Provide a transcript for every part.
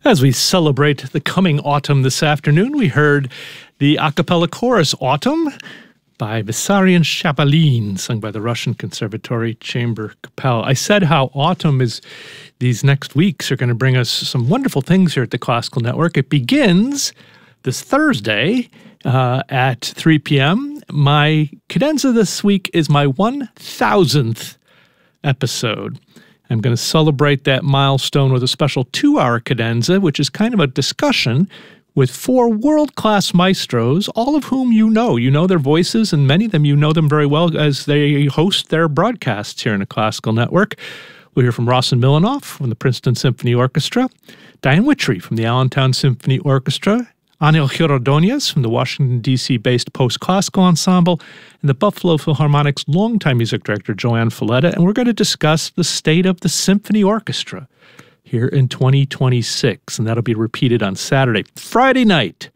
As we celebrate the coming autumn this afternoon, we heard the a cappella chorus Autumn by Vissarion Chapelin, sung by the Russian Conservatory Chamber Kapell. I said how autumn is, these next weeks are going to bring us some wonderful things here at the Classical Network. It begins this Thursday at 3 p.m. My cadenza this week is my 1,000th episode. I'm going to celebrate that milestone with a special 2-hour cadenza, which is kind of a discussion with 4 world-class maestros, all of whom you know. You know their voices, and many of them you know them very well as they host their broadcasts here in the Classical Network. We'll hear from Rawson Milanoff from the Princeton Symphony Orchestra, Diane Wittry from the Allentown Symphony Orchestra, Anil Chirodonias from the Washington, D.C.-based Post-Classical Ensemble, and the Buffalo Philharmonic's longtime music director, Joanne Falletta, and we're going to discuss the state of the symphony orchestra here in 2026, and that'll be repeated on Saturday. Friday night,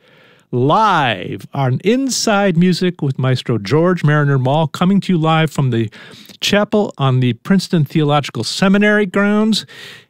live on Inside Music with Maestro George Mariner Mall, coming to you live from the chapel on the Princeton Theological Seminary grounds.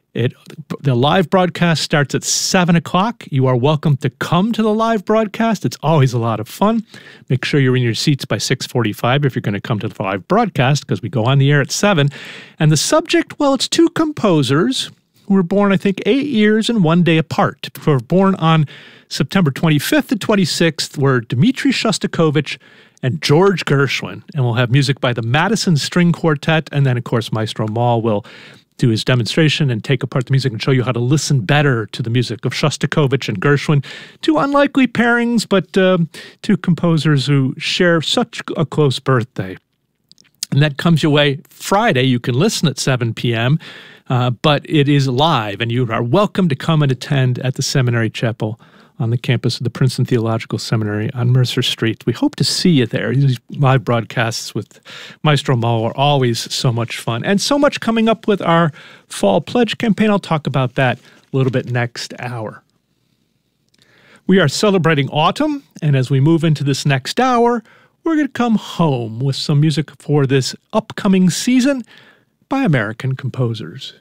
The live broadcast starts at 7 o'clock. You are welcome to come to the live broadcast. It's always a lot of fun. Make sure you're in your seats by 6:45 if you're going to come to the live broadcast, because we go on the air at 7. And the subject, well, it's 2 composers who were born, I think, 8 years and 1 day apart. Who were born on September 25th and 26th were Dmitri Shostakovich and George Gershwin. And we'll have music by the Madison String Quartet. And then, of course, Maestro Mall will do his demonstration and take apart the music and show you how to listen better to the music of Shostakovich and Gershwin. 2 unlikely pairings, but 2 composers who share such a close birthday. And that comes your way Friday. You can listen at 7 p.m., but it is live, and you are welcome to come and attend at the Seminary Chapel on the campus of the Princeton Theological Seminary on Mercer Street. We hope to see you there. These live broadcasts with Maestro Mall are always so much fun. And so much coming up with our Fall Pledge campaign. I'll talk about that a little bit next hour. We are celebrating autumn, and as we move into this next hour, we're going to come home with some music for this upcoming season by American composers.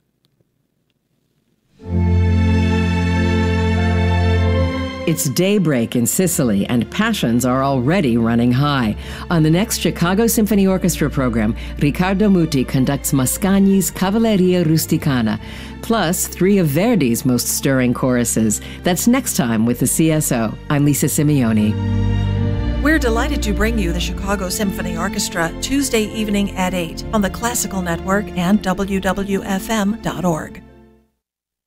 It's daybreak in Sicily, and passions are already running high. On the next Chicago Symphony Orchestra program, Riccardo Muti conducts Mascagni's Cavalleria Rusticana, plus 3 of Verdi's most stirring choruses. That's next time with the CSO. I'm Lisa Simeoni. We're delighted to bring you the Chicago Symphony Orchestra Tuesday evening at 8 on the Classical Network and WWFM.org.